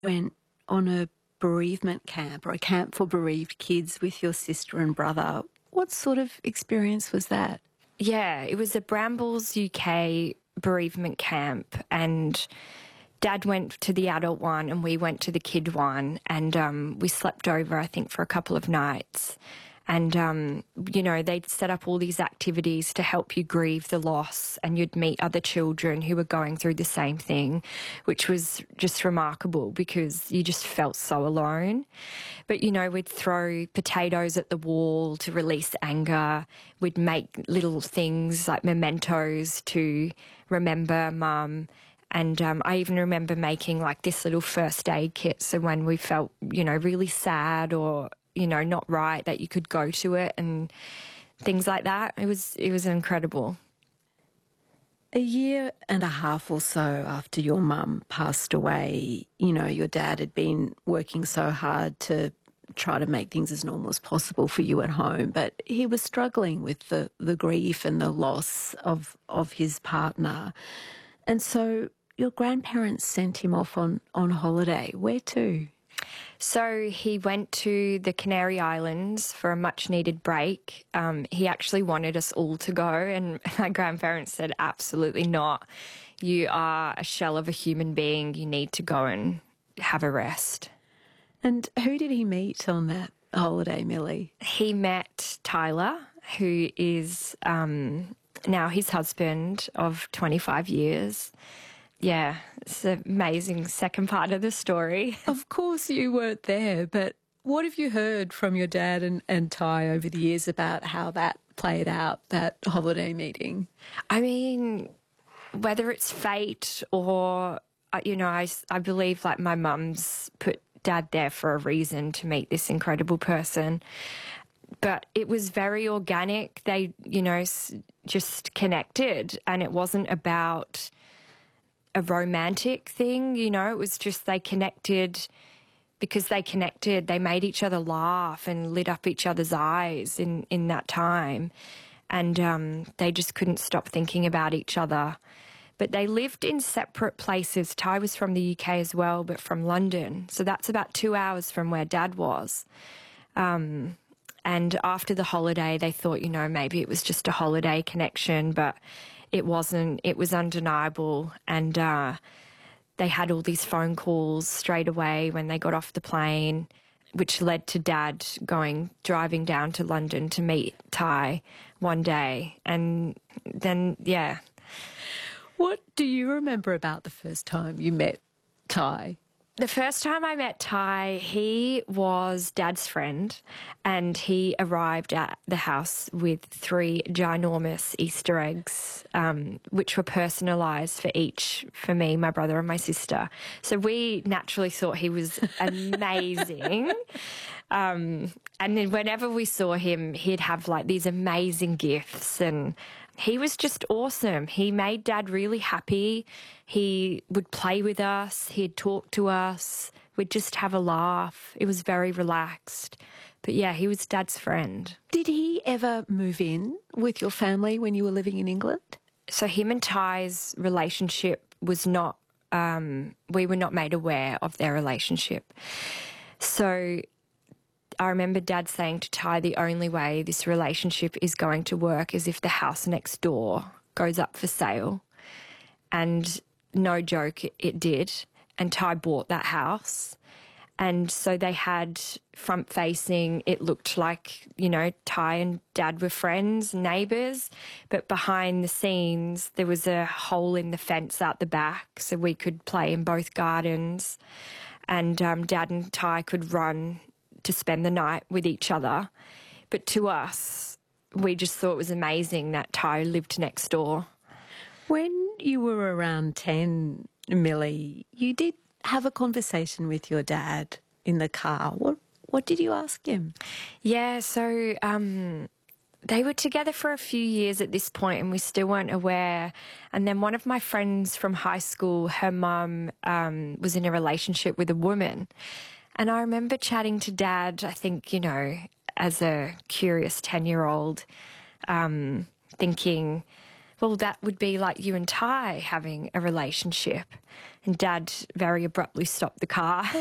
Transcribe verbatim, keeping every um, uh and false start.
went on a bereavement camp or a camp for bereaved kids with your sister and brother. What sort of experience was that? Yeah, it was a Brambles U K bereavement camp, and Dad went to the adult one and we went to the kid one, and um, we slept over, I think, for a couple of nights. And, um, you know, they'd set up all these activities to help you grieve the loss, and you'd meet other children who were going through the same thing, which was just remarkable because you just felt so alone. But, you know, we'd throw potatoes at the wall to release anger. We'd make little things like mementos to remember Mum. And um, I even remember making like this little first aid kit. So when we felt, you know, really sad or, you know, not right, that you could go to it and things like that. It was, it was incredible. A year and a half or so after your mum passed away, you know, your dad had been working so hard to try to make things as normal as possible for you at home, but he was struggling with the, the grief and the loss of, of his partner. And so your grandparents sent him off on, on holiday. Where to? So he went to the Canary Islands for a much-needed break. Um, he actually wanted us all to go, and my grandparents said, absolutely not. You are a shell of a human being. You need to go and have a rest. And who did he meet on that holiday, Millie? He met Tyler, who is um, now his husband of twenty-five years. Yeah, it's an amazing second part of the story. Of course you weren't there, but what have you heard from your dad and, and Ty over the years about how that played out, that holiday meeting? I mean, whether it's fate or, uh, you know, I, I believe like my mum's put Dad there for a reason to meet this incredible person. But it was very organic. They, you know, just connected, and it wasn't about a romantic thing, you know, it was just they connected because they connected. They made each other laugh and lit up each other's eyes in, in that time. And um, they just couldn't stop thinking about each other. But they lived in separate places. Ty was from the U K as well, but from London. So that's about two hours from where Dad was. Um, and after the holiday, they thought, you know, maybe it was just a holiday connection, but it wasn't. It was undeniable. And uh, they had all these phone calls straight away when they got off the plane, which led to Dad going, driving down to London to meet Ty one day. And then, yeah. What do you remember about the first time you met Ty? The first time I met Ty, he was Dad's friend, and he arrived at the house with three ginormous Easter eggs, um, which were personalised for each, for me, my brother and my sister. So we naturally thought he was amazing. um, and then whenever we saw him, he'd have like these amazing gifts, and he was just awesome. He made Dad really happy. He would play with us. He'd talk to us. We'd just have a laugh. It was very relaxed. But yeah, he was Dad's friend. Did he ever move in with your family when you were living in England? So him and Ty's relationship was not, um, we were not made aware of their relationship. So I remember Dad saying to Ty, the only way this relationship is going to work is if the house next door goes up for sale. And no joke, it did. And Ty bought that house. And so they had front facing, it looked like, you know, Ty and Dad were friends, neighbours. But behind the scenes, there was a hole in the fence out the back so we could play in both gardens. And um, Dad and Ty could run to spend the night with each other. But to us, we just thought it was amazing that Ty lived next door. When you were around ten, Millie, you did have a conversation with your dad in the car. What what did you ask him? Yeah, so um, they were together for a few years at this point and we still weren't aware. And then one of my friends from high school, her mum um, was in a relationship with a woman. And I remember chatting to Dad, I think, you know, as a curious ten-year-old, um, thinking, well, that would be like you and Ty having a relationship. And Dad very abruptly stopped the car